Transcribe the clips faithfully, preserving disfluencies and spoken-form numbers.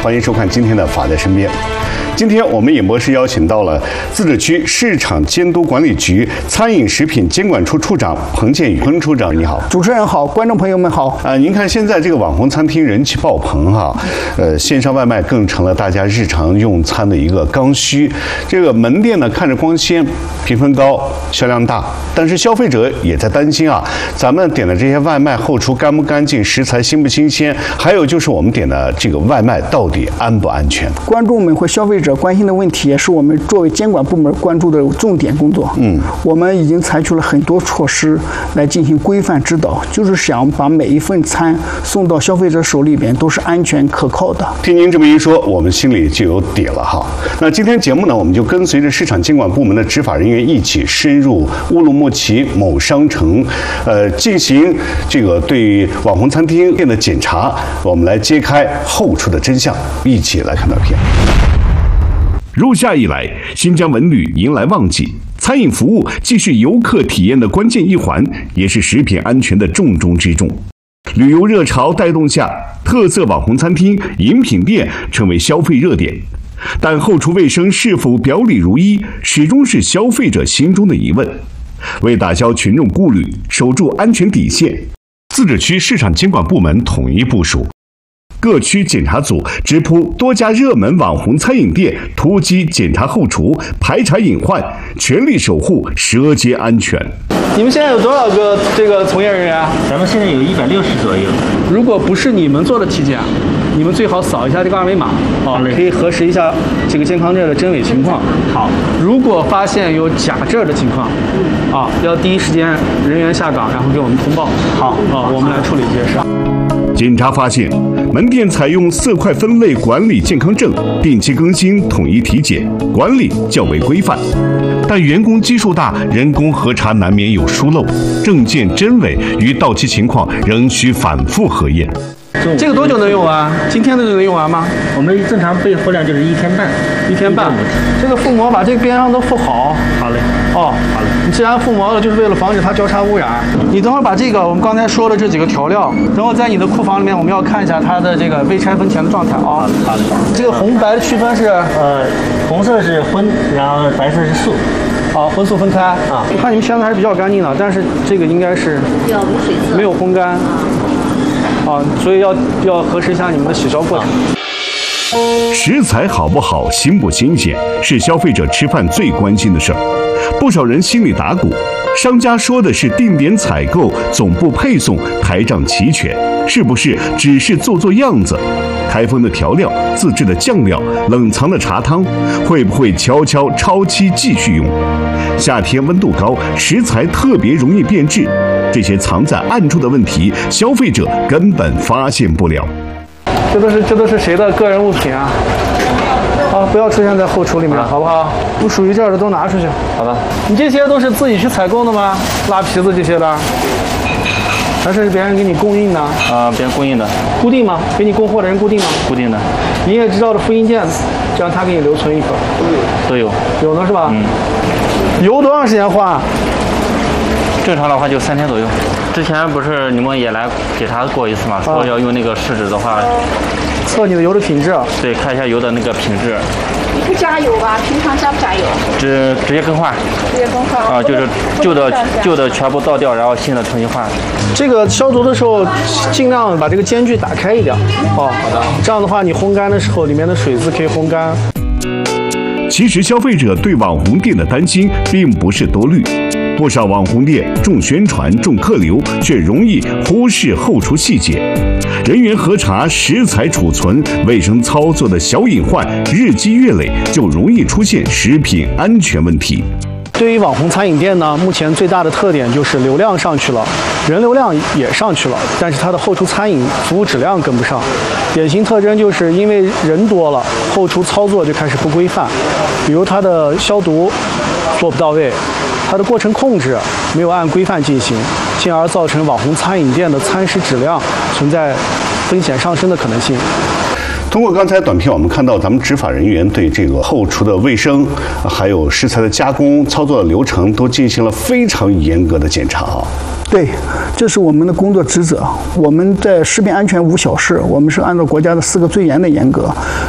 欢迎收看今天的《法在身边》。今天我们演播室邀请到了自治区市场监督管理局餐饮食品监管处处长彭建宇。彭处长你好。 主持人好，观众朋友们好。 啊、呃，您看现在这个网红餐厅人气爆棚哈，呃，线上外卖更成了大家日常用餐的一个刚需。这个门店呢看着光鲜，评分高，销量大，但是消费者也在担心啊，咱们点的这些外卖后厨干不干净，食材新不新鲜，还有就是我们点的这个外卖到底安不安全？ 观众们和消费者关心的问题，也是我们作为监管部门关注的重点工作。嗯，我们已经采取了很多措施来进行规范指导，就是想把每一份餐送到消费者手里边都是安全可靠的。 听您这么一说，我们心里就有底了哈。那今天节目呢，我们就跟随着市场监管部门的执法人员一起深入乌鲁木齐某商城，呃，进行这个对网红餐厅店的检查，我们来揭开后厨的真相，一起来看短片。 入夏以来，新疆文旅迎来旺季，餐饮服务既是游客体验的关键一环，也是食品安全的重中之重。旅游热潮带动下，特色网红餐厅、饮品店成为消费热点，但后厨卫生是否表里如一，始终是消费者心中的疑问。为打消群众顾虑，守住安全底线，自治区市场监管部门统一部署，各区检查组直扑多家热门网红餐饮店，突击检查后厨，排查隐患，全力守护舌尖安全。 你们现在有多少个这个从业人员？ 咱们现在有一百六十左右。 如果不是你们做的体检，你们最好扫一下这个二维码，啊，可以核实一下这个健康证的真伪情况。 好， 如果发现有假证的情况，啊，要第一时间人员下岗，然后给我们通报。 好， 啊，我们来处理这些事。 检查发现，门店采用色块分类管理健康证，定期更新，统一体检，管理较为规范。但员工基数大，人工核查难免有疏漏，证件真伪与到期情况仍需反复核验。 这个多久能用完？今天的就能用完吗？ 我们正常备货量就是一天半， 一天半。这个覆膜把这个边上都覆好。 好嘞。 哦，好嘞。你既然覆膜了，就是为了防止它交叉污染。你等会儿把这个我们刚才说的这几个调料，然后在你的库房里面，我们要看一下它的这个未拆分前的状态啊。 好嘞。 这个红白的区分是？ 呃，红色是荤，然后白色是素。 好，荤素分开啊。我看你们箱子还是比较干净的，但是这个应该是没有烘干。啊，所以要要核实一下你们的洗烧过程。 食材好不好、新不新鲜，是消费者吃饭最关心的事儿。不少人心里打鼓，商家说的是定点采购、总部配送、台账齐全，是不是只是做做样子？开封的调料、自制的酱料、冷藏的茶汤，会不会悄悄超期继续用？夏天温度高，食材特别容易变质，这些藏在暗处的问题，消费者根本发现不了。 这都是这都是谁的个人物品啊？啊，不要出现在后厨里面，好不好？不属于这儿的都拿出去。 好的。 你这些都是自己去采购的吗？拉皮子这些的，还是别人给你供应的？ 啊，别人供应的。 固定吗？给你供货的人固定吗？ 固定的。 营业执照的复印件，这样他给你留存一份。 都有。 有呢是吧？ 嗯。 油多长时间换？ 正常的话就三天左右。之前不是你们也来检查过一次嘛，说要用那个试纸的话， 测你的油的品质。 对，看一下油的那个品质。 你不加油吧？平常加不加油？ 直直接更换。 直接更换啊，就是旧的旧的全部倒掉，然后新的重新换。 这个消毒的时候，尽量把这个间距打开一点。哦，好的。这样的话，你烘干的时候，里面的水渍可以烘干。 其实消费者对网红店的担心并不是多虑。不少网红店重宣传、重客流，却容易忽视后厨细节。人员核查、食材储存、卫生操作的小隐患，日积月累，就容易出现食品安全问题。 对于网红餐饮店呢，目前最大的特点就是流量上去了，人流量也上去了，但是它的后厨餐饮服务质量跟不上。典型特征就是因为人多了，后厨操作就开始不规范，比如它的消毒做不到位，它的过程控制没有按规范进行，进而造成网红餐饮店的餐食质量存在风险上升的可能性。 通过刚才短片，我们看到咱们执法人员对这个后厨的卫生，还有食材的加工、操作的流程，都进行了非常严格的检查啊。 对，这是我们的工作职责。我们在食品安全无小事，我们是按照国家的四个最严的严格。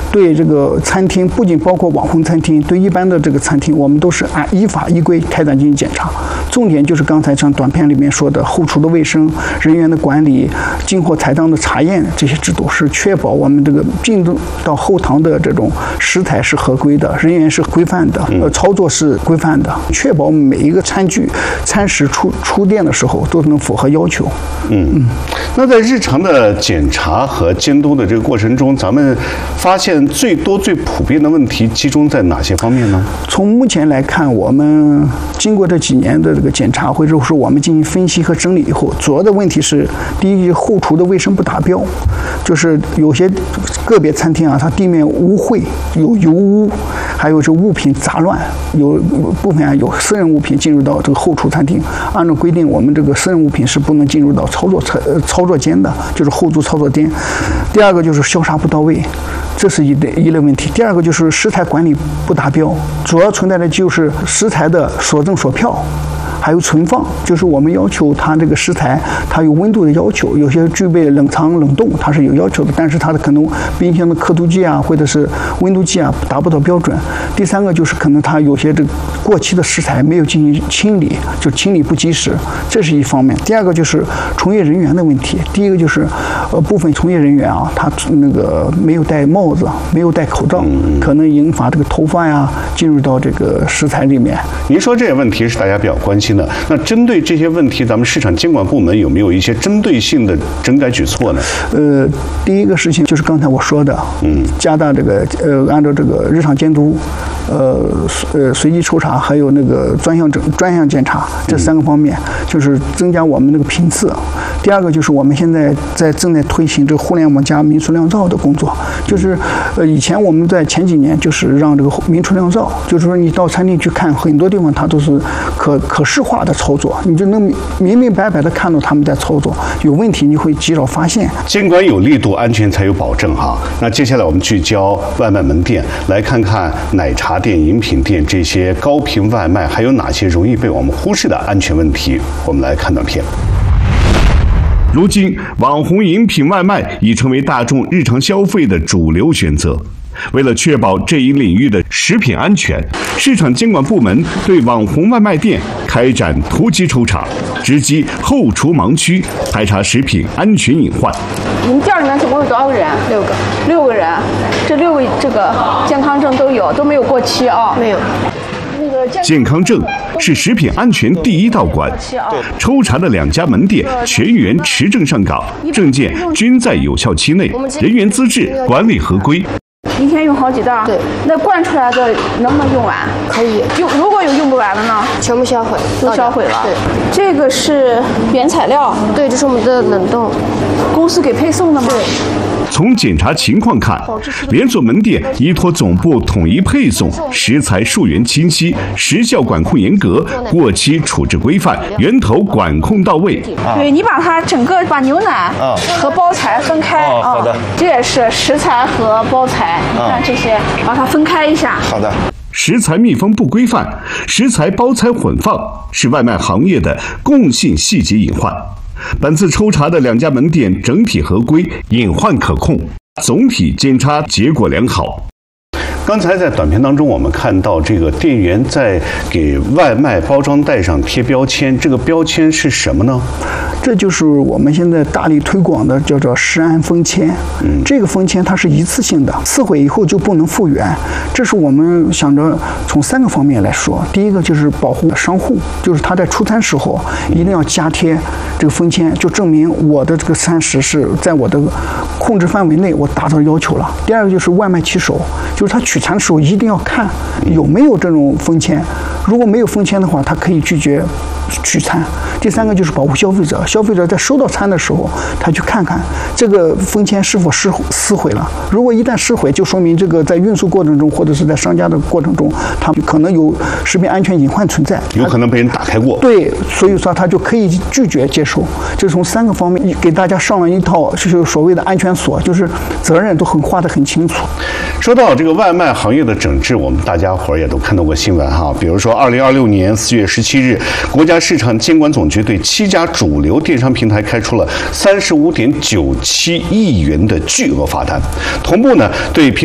对这个餐厅，不仅包括网红餐厅，对一般的这个餐厅，我们都是按依法依规开展进行检查。重点就是刚才像短片里面说的后厨的卫生、人员的管理、进货采账的查验这些制度，是确保我们这个进入到后堂的这种食材是合规的，人员是规范的，呃，操作是规范的，确保每一个餐具、餐食出出店的时候都能符合要求。 嗯嗯。那在日常的检查和监督的这个过程中，咱们发现最多、最普遍的问题集中在哪些方面呢？ 从目前来看，我们经过这几年的这个检查，或者说我们进行分析和整理以后，主要的问题是：第一，后厨的卫生不达标，就是有些个别餐厅啊，它地面污秽，有油污，还有这物品杂乱，有部分啊有私人物品进入到这个后厨餐厅。按照规定，我们这个私人物品是不能进入到操作操操作间的，就是后厨操作间。第二个就是消杀不到位。这是一类一类问题。第二个就是食材管理不达标，主要存在的就是食材的所证所票，还有存放，就是我们要求它这个食材它有温度的要求，有些具备冷藏冷冻它是有要求的，但是它的可能冰箱的刻度计啊或者是温度计啊达不到标准。第三个就是可能它有些这个过期的食材没有进行清理，就清理不及时，这是一方面。第二个就是从业人员的问题，第一个就是呃部分从业人员啊，他那个没有戴帽子，没有戴口罩，可能引发这个头发呀进入到这个食材里面。 您说这些问题是大家比较关心的，那针对这些问题，咱们市场监管部门有没有一些针对性的整改举措呢？ 呃，第一个事情就是刚才我说的，嗯，加大这个呃，按照这个日常监督，呃呃随机抽查，还有那个专项整专项检查这三个方面，就是增加我们那个频次。第二个就是我们现在在正在推行这个互联网加明厨亮照的工作，就是呃以前我们在前几年就是让这个明厨亮照，就是说你到餐厅去看，很多地方它都是可可视化的操作，你就能明明白白的看到他们在操作，有问题你会及早发现。 监管有力度，安全才有保证哈。那接下来我们聚焦外卖门店，来看看奶茶店、饮品店这些高频外卖还有哪些容易被我们忽视的安全问题。我们来看短片。 如今，网红饮品外卖已成为大众日常消费的主流选择。为了确保这一领域的食品安全，市场监管部门对网红外卖店开展突击抽查，直击后厨盲区，排查食品安全隐患。 你们店里面总共有多少个人？六个，六个人，这六个这个健康证都有，都没有过期啊？没有。 健康证是食品安全第一道关，抽查的两家门店全员持证上岗，证件均在有效期内，人员资质管理合规。 一天用好几袋，对，那灌出来的能不能用完？ 可以用，如果有用不完的呢？ 全部销毁， 都销毁了。 对， 这个是原材料， 对，这是我们的冷冻， 公司给配送的吗？ 对。 从检查情况看，连锁门店依托总部统一配送，食材溯源清晰，时效管控严格，过期处置规范，源头管控到位。 对，你把它整个把牛奶和包材分开啊，好的，这也是食材和包材，你看这些，把它分开一下。 好的。 食材密封不规范，食材包材混放是外卖行业的共性细节隐患。本次抽查的两家门店整体合规，隐患可控，总体检查结果良好。 刚才在短片当中，我们看到这个店员在给外卖包装袋上贴标签，这个标签是什么呢？ 这就是我们现在大力推广的，叫做食安封签。嗯，这个封签它是一次性的，撕毁以后就不能复原。这是我们想着从三个方面来说。第一个就是保护商户，就是他在出餐时候一定要加贴这个封签，就证明我的这个餐食是在我的控制范围内，我达到要求了。第二个就是外卖骑手，就是他取餐的时候一定要看有没有这种封签，如果没有封签的话，他可以拒绝取餐。第三个就是保护消费者，消费者在收到餐的时候，他去看看这个封签是否撕撕毁了。如果一旦撕毁，就说明这个在运输过程中或者是在商家的过程中，它可能有食品安全隐患存在， 有可能被人打开过。 对，所以说他就可以拒绝接受。这从三个方面给大家上了一套就是所谓的安全锁，就是责任都很划得很清楚。 说到这个外卖行业的整治，我们大家伙儿也都看到过新闻哈，比如说二零二六年四月十七日，国家市场监管总局对七家主流电商平台开出了三十五点九七亿元的巨额罚单，同步呢对平